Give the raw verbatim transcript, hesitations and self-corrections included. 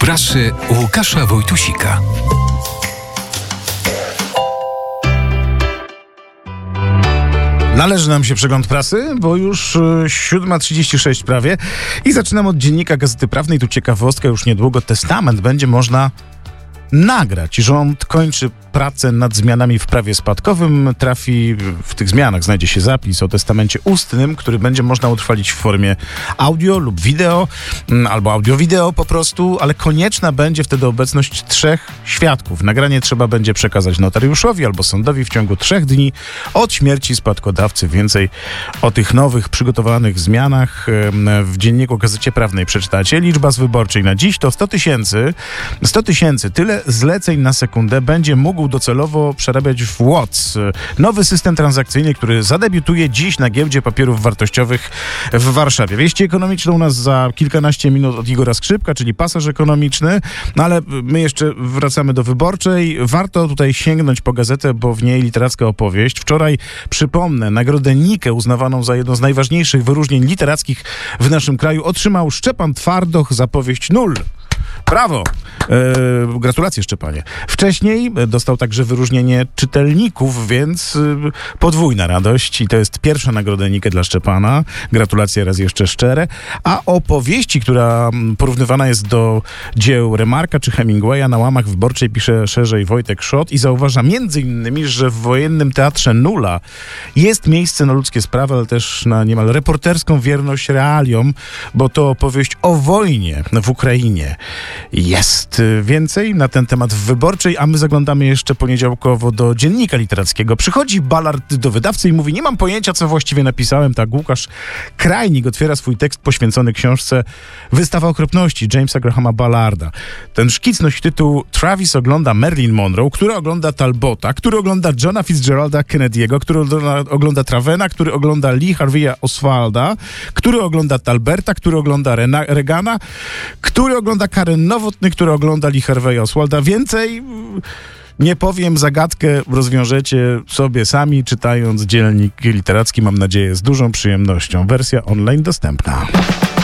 prasy Łukasza Wojtusika. Należy nam się przegląd prasy, bo już siódma trzydzieści sześć prawie i zaczynam od dziennika Gazety Prawnej. Tu ciekawostka, już niedługo testament będzie można nagrać. Rząd kończy pracę nad zmianami w prawie spadkowym. Trafi, w tych zmianach znajdzie się zapis o testamencie ustnym, który będzie można utrwalić w formie audio lub wideo, albo audio-wideo po prostu, ale konieczna będzie wtedy obecność trzech świadków. Nagranie trzeba będzie przekazać notariuszowi albo sądowi w ciągu trzech dni od śmierci spadkodawcy. Więcej o tych nowych, przygotowanych zmianach w dzienniku Gazecie Prawnej przeczytacie. Liczba z wyborczej na dziś to sto tysięcy. sto tysięcy, tyle zleceń na sekundę będzie mógł docelowo przerabiać w Watts. Nowy system transakcyjny, który zadebiutuje dziś na giełdzie papierów wartościowych w Warszawie. Wieści ekonomiczne u nas za kilkanaście minut od Igora Skrzypka, czyli pasaż ekonomiczny. No ale my jeszcze wracamy do wyborczej. Warto tutaj sięgnąć po gazetę, bo w niej literacka opowieść. Wczoraj, przypomnę, nagrodę Nikę, uznawaną za jedno z najważniejszych wyróżnień literackich w naszym kraju, otrzymał Szczepan Twardoch za powieść Nul. Brawo! E, gratulacje, Szczepanie. Wcześniej dostał także wyróżnienie czytelników, więc y, podwójna radość i to jest pierwsza nagroda Nikę dla Szczepana. Gratulacje raz jeszcze szczere. A o powieści, która porównywana jest do dzieł Remarka czy Hemingwaya, na łamach wyborczej pisze szerzej Wojtek Szot i zauważa między innymi, że w wojennym teatrze Nula jest miejsce na ludzkie sprawy, ale też na niemal reporterską wierność realiom, bo to opowieść o wojnie w Ukrainie. Jest więcej na ten temat w wyborczej, a my zaglądamy jeszcze poniedziałkowo do dziennika literackiego. Przychodzi Ballard do wydawcy i mówi: nie mam pojęcia, co właściwie napisałem. Tak, Łukasz Krajnik otwiera swój tekst poświęcony książce Wystawa okropności Jamesa Grahama Ballarda. Ten szkic nosi tytuł Travis ogląda Marilyn Monroe, który ogląda Talbota, który ogląda Johna Fitzgeralda Kennedy'ego, który ogląda Travena, który ogląda Lee Harvey'a Oswalda, który ogląda Talberta, który ogląda Rena- Reagana, który ogląda Karen Nowotny, który ogląda Lee Harvey'a Oswalda. Więcej nie powiem, zagadkę rozwiążecie sobie sami, czytając dziennik literacki, mam nadzieję, z dużą przyjemnością. Wersja online dostępna.